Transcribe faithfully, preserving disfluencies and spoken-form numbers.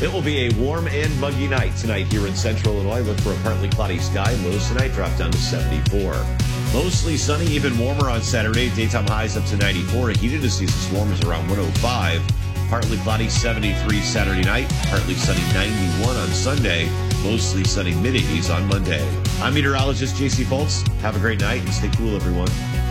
It will be a warm and muggy night tonight here in central Illinois. Look for a partly cloudy sky. Lows tonight drop down to seventy-four. Mostly sunny, even warmer on Saturday. Daytime highs up to ninety-four. Heated to see some warmers around one oh five. Partly cloudy, seventy-three Saturday night. Partly sunny, ninety-one on Sunday. Mostly sunny, mid eighties on Monday. I'm meteorologist J C Foltz. Have a great night and stay cool, everyone.